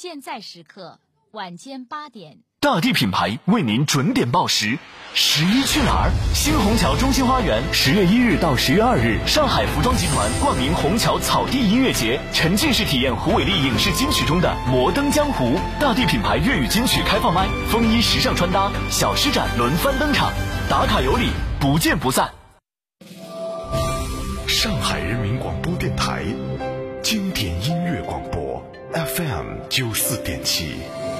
现在时刻晚间8点。 大地品牌为您准点报时。11去哪儿？新虹桥中心花园10月1日到10月2日，上海服装集团冠名虹桥草地音乐节，沉浸式体验胡伟立影视金曲中的摩登江湖。大地品牌粤语金曲开放麦，风衣时尚穿搭，小施展轮番登场，打卡有礼，不见不散。 上海人民广播电台经典音乐广播 FM 94.7。